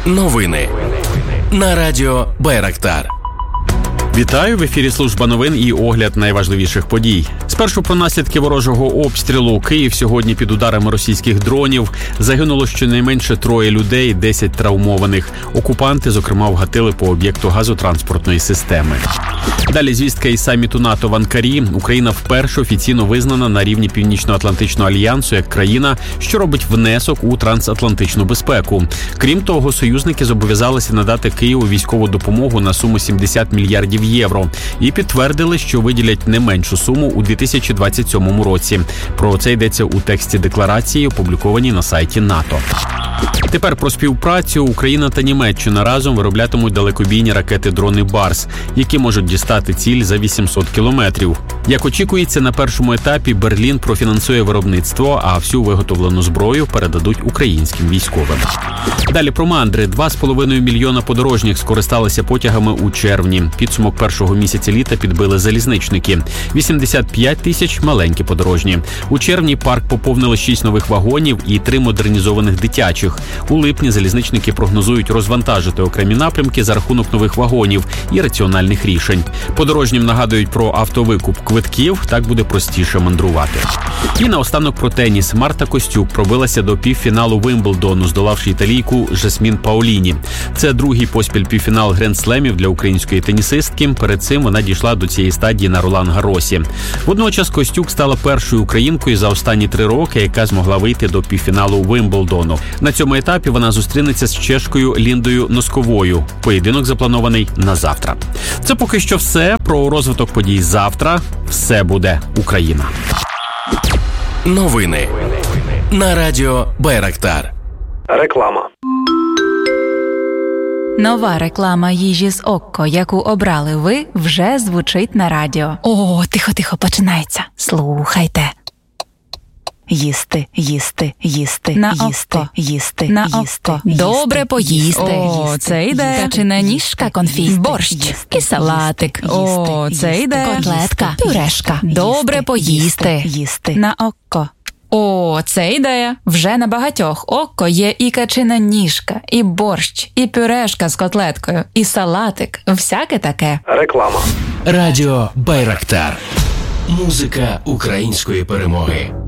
Новини на радіо Байрактар. Вітаю! В ефірі служба новин і огляд найважливіших подій. Спершу про наслідки ворожого обстрілу. Київ сьогодні під ударами російських дронів. Загинуло щонайменше 3 людей, 10 травмованих. Окупанти, зокрема, вгатили по об'єкту газотранспортної системи. Далі звістка із саміту НАТО в Анкарі. Україна вперше офіційно визнана на рівні Північно-Атлантичного альянсу як країна, що робить внесок у трансатлантичну безпеку. Крім того, союзники зобов'язалися надати Києву військову допомогу на суму 70 мільярдів євро і підтвердили, що виділять не меншу суму у 2027 році. Про це йдеться у тексті декларації, опублікованій на сайті НАТО. Тепер про співпрацю. Україна та Німеччина разом вироблятимуть далекобійні ракети-дрони «Барс», які можуть дістати ціль за 800 кілометрів. Як очікується, на першому етапі Берлін профінансує виробництво, а всю виготовлену зброю передадуть українським військовим. Далі про мандри. 2,5 мільйона подорожніх скористалися потягами у червні. Підсумок першого місяця літа підбили залізничники. 85 тисяч – маленькі подорожні. У червні парк поповнили 6 нових вагонів і 3 модернізованих дитячих. У липні залізничники прогнозують розвантажити окремі напрямки за рахунок нових вагонів і раціональних рішень. Подорожнім нагадують про автовикуп квитків, так буде простіше мандрувати. І наостанок про теніс. Марта Костюк пробилася до півфіналу Вимблдону, здолавши італійку Жасмін Паоліні. Це другий поспіль півфінал Гранд-слемів для української тенісистки. Перед цим вона дійшла до цієї стадії на Ролан-Гаросі. Водночас Костюк стала першою українкою за останні 3 роки, яка змогла вийти до півфіналу Вимблдону. На цьому етапі вона зустрінеться з чешкою Ліндою Носковою. Поєдинок запланований на завтра. Це поки що все. Про розвиток подій завтра. Все буде Україна. Новини на радіо Байрактар. Реклама. Нова реклама їжі з Окко, яку обрали ви, вже звучить на радіо. О, тихо, починається. Слухайте. Їсти, їсти, їсти, на їсти, око. Їсти, на їсти, око. Їсти. Добре поїсти. О, їсти. Це йде. Качина ніжка, конфіст, борщ їсти. І салатик. Їсти. О, це йде. Котлетка, пюрешка. Добре поїсти. Їсти. На око. О, це ідея. Вже на багатьох Окко є і качина ніжка, і борщ, і пюрешка з котлеткою, і салатик. Всяке таке. Реклама. Радіо Байрактар. Музика української перемоги.